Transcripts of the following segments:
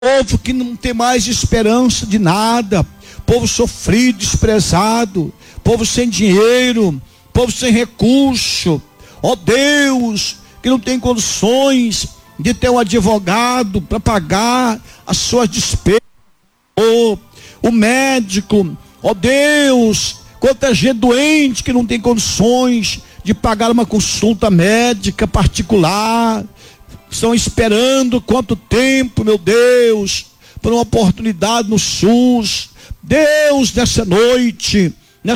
Povo que não tem mais esperança de nada, povo sofrido, desprezado, povo sem dinheiro, povo sem recurso, ó Deus, que não tem condições de ter um advogado para pagar as suas despesas, o médico, ó Deus, quanta gente doente que não tem condições de pagar uma consulta médica particular, estão esperando quanto tempo, meu Deus, por uma oportunidade no SUS. Deus, nessa noite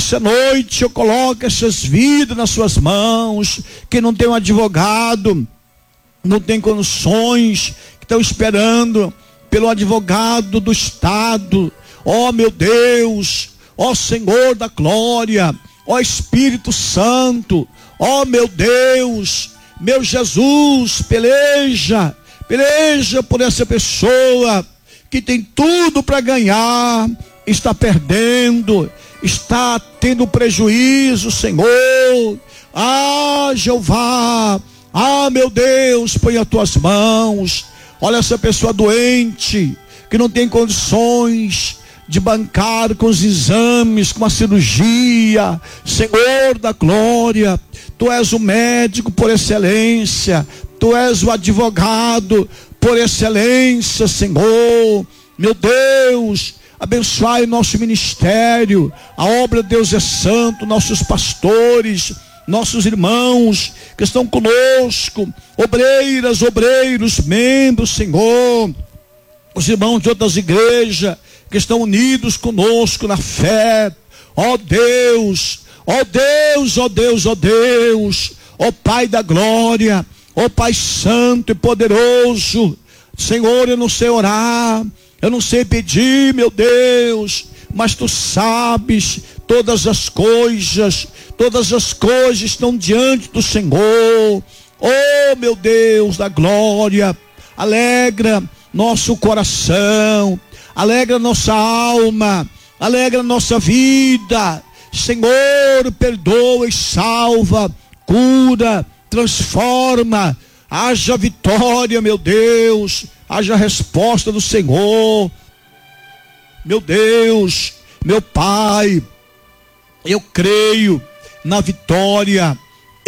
eu coloco essas vidas nas suas mãos, que não tem um advogado, não tem condições, que estão esperando pelo advogado do Estado. Ó meu Deus, ó Senhor da glória, ó Espírito Santo, ó meu Deus, meu Jesus, peleja por essa pessoa que tem tudo para ganhar, está perdendo, está tendo prejuízo, Senhor. Ah, Jeová, ah, meu Deus, põe as tuas mãos. Olha essa pessoa doente, que não tem condições de bancar com os exames, com a cirurgia. Senhor da glória, tu és o médico por excelência, tu és o advogado por excelência, Senhor. Meu Deus, abençoai o nosso ministério, a obra de Deus é santo, nossos pastores, nossos irmãos que estão conosco, obreiros, membros, Senhor, os irmãos de outras igrejas que estão unidos conosco na fé. Ó Deus, ó Deus, ó Deus, ó Deus, ó Pai da glória, ó Pai santo e poderoso. Senhor, eu não sei orar, eu não sei pedir, meu Deus, mas tu sabes todas as coisas estão diante do Senhor. Oh meu Deus da glória, alegra nosso coração, alegra nossa alma, alegra nossa vida. Senhor, perdoa e salva, cura, transforma. Haja vitória, meu Deus, haja resposta do Senhor. Meu Deus, meu Pai, eu creio na vitória,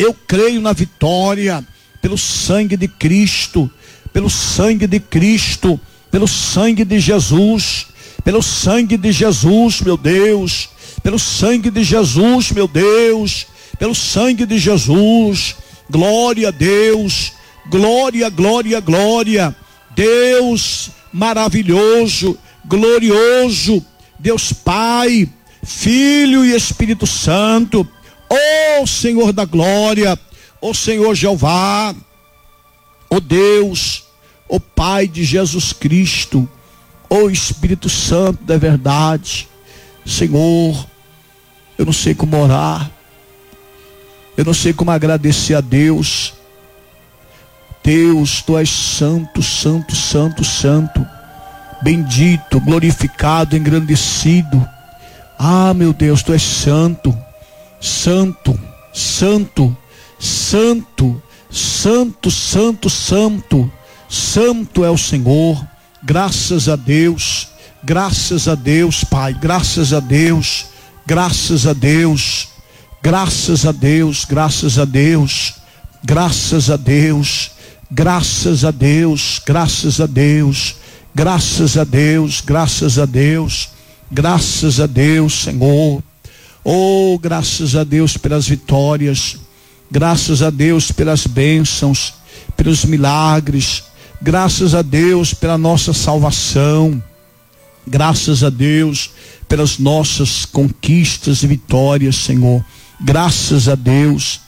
pelo sangue de Cristo, pelo sangue de Cristo, pelo sangue de Jesus, pelo sangue de Jesus, meu Deus, pelo sangue de Jesus, meu Deus, pelo sangue de Jesus. Glória a Deus, glória, glória, glória. Deus maravilhoso, glorioso, Deus Pai, Filho e Espírito Santo. Ó Senhor da glória, ó Senhor Jeová, ó Deus, ó Pai de Jesus Cristo, ó Espírito Santo da verdade. Senhor, eu não sei como orar, eu não sei como agradecer a Deus. Deus, tu és santo, santo, santo, santo, bendito, glorificado, engrandecido. Ah, meu Deus, tu és santo, santo, santo, santo, santo, santo, santo, santo é o Senhor. Graças a Deus, Pai, graças a Deus, graças a Deus, graças a Deus, graças a Deus, graças a Deus, graças a Deus, graças a Deus, graças a Deus, graças a Deus, graças a Deus, Senhor. Oh, graças a Deus pelas vitórias, graças a Deus pelas bênçãos, pelos milagres, graças a Deus pela nossa salvação, graças a Deus pelas nossas conquistas e vitórias, Senhor. Graças a Deus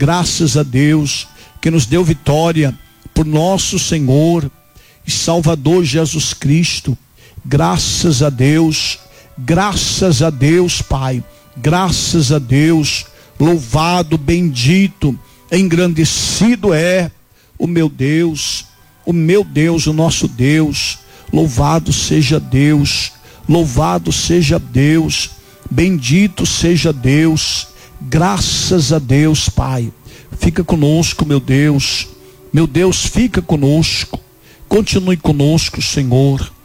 que nos deu vitória por nosso Senhor e Salvador Jesus Cristo. Graças a Deus, Pai, graças a Deus. Louvado, bendito, engrandecido é o meu Deus, o nosso Deus. Louvado seja Deus, bendito seja Deus. Graças a Deus, Pai. Fica conosco, meu Deus, fica conosco, continue conosco, Senhor.